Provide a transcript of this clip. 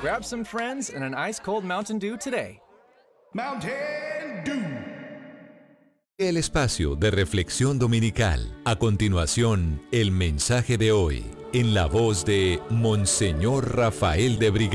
Grab some friends and an ice-cold Mountain Dew today. Mountain Dew. El espacio de reflexión dominical. A continuación, el mensaje de hoy, en la voz de Monseñor Rafael de Brigada.